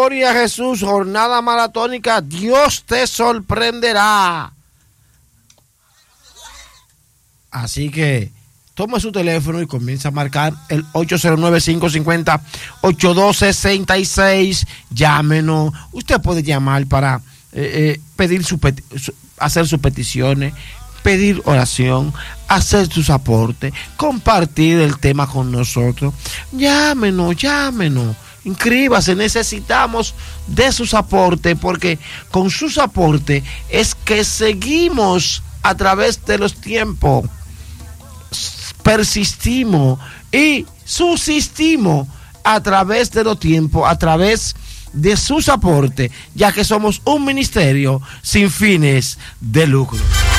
Gloria a Jesús, jornada maratónica, Dios te sorprenderá. Así que toma su teléfono y comienza a marcar el 809-550-8266. Llámenos. Usted puede llamar para pedir hacer sus peticiones, pedir oración, hacer sus aportes, compartir el tema con nosotros. Llámenos. Inscríbase, necesitamos de sus aportes, porque con sus aportes es que seguimos a través de los tiempos, persistimos y subsistimos a través de los tiempos, a través de sus aportes, ya que somos un ministerio sin fines de lucro.